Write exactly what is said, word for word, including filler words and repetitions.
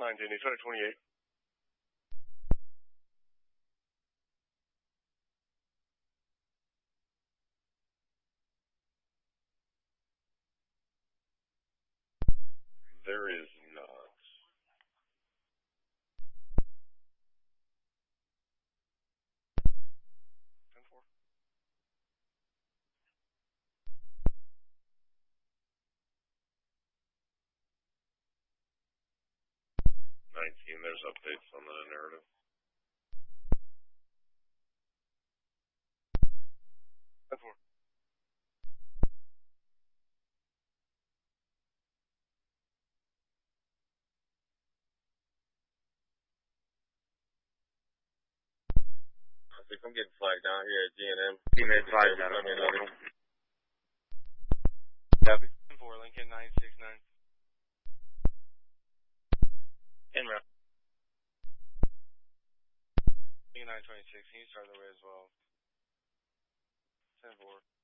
nineteen, he's trying to twenty-eight. There is not. ten four. nineteen, there's updates on the narrative. ten four. I think I'm getting flagged down here at G and M. Teammate flagged down at Memorial. Copy. ten four, Lincoln nine six nine. En route. Lincoln nine twenty-six, can you start the way as well? ten four.